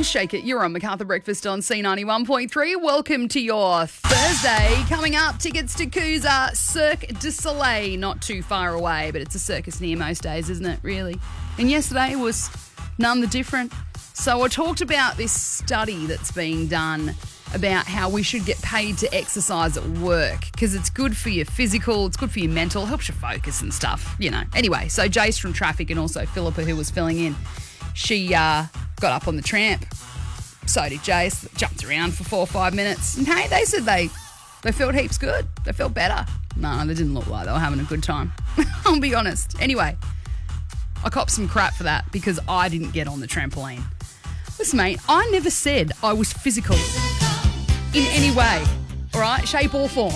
Shake It. You're on Macarthur Breakfast on C91.3. Welcome to your Thursday. Coming up, tickets to Coosa Cirque du Soleil. Not too far away, but it's a circus near most days, isn't it, really? And yesterday was none the different. So I talked about this study that's being done about how we should get paid to exercise at work because it's good for your physical, it's good for your mental, helps you focus and stuff, you know. Anyway, so Jace from Traffic and also Philippa, who was filling in, she got up on the tramp. So did Jace. Jumped around for 4 or 5 minutes. And hey, they said they felt heaps good. They felt better. No, they didn't look like they were having a good time. I'll be honest. Anyway, I copped some crap for that because I didn't get on the trampoline. Listen, mate, I never said I was physical in any way, all right, shape or form.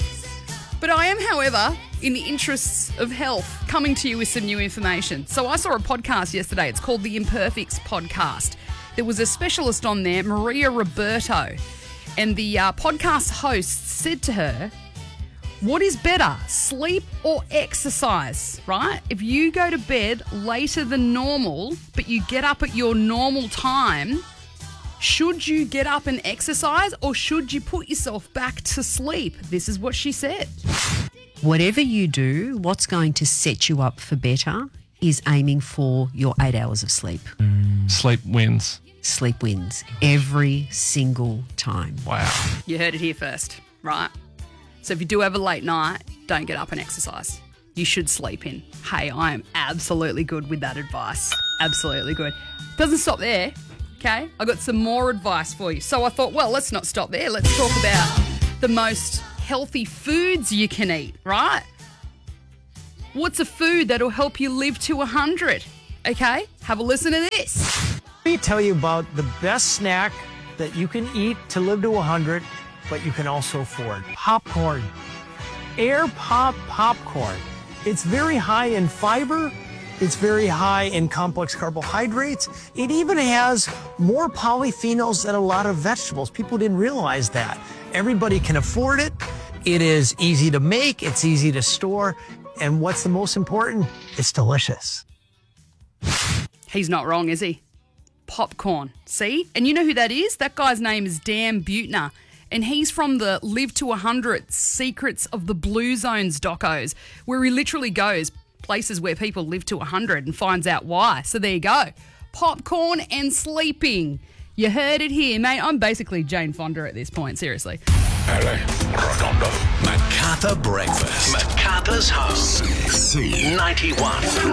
But I am, however, in the interests of health, coming to you with some new information. So I saw a podcast yesterday. It's called the Imperfects Podcast. There was a specialist on there, Maria Roberto, and the podcast host said to her, what is better, sleep or exercise, right? If you go to bed later than normal, but you get up at your normal time, should you get up and exercise or should you put yourself back to sleep? This is what she said. Whatever you do, what's going to set you up for better is aiming for your 8 hours of sleep. Sleep wins. Sleep wins every single time. Wow. You heard it here first, right? So if you do have a late night, don't get up and exercise. You should sleep in. Hey, I am absolutely good with that advice. Absolutely good. Doesn't stop there, okay? I got some more advice for you. So I thought, well, let's not stop there. Let's talk about the most healthy foods you can eat, right? What's a food that'll help you live to 100? Okay, have a listen to this. Let me tell you about the best snack that you can eat to live to 100, but you can also afford. Popcorn. Air Pop popcorn. It's very high in fiber. It's very high in complex carbohydrates. It even has more polyphenols than a lot of vegetables. People didn't realize that. Everybody can afford it. It is easy to make. It's easy to store. And what's the most important? It's delicious. He's not wrong, is he? Popcorn. See? And you know who that is? That guy's name is Dan Buettner. And he's from the Live to 100 Secrets of the Blue Zones docos, where he literally goes places where people live to 100 and finds out why. So there you go. Popcorn and sleeping. You heard it here, mate. I'm basically Jane Fonda at this point, seriously. Macarthur Breakfast. Macarthur's home. C91.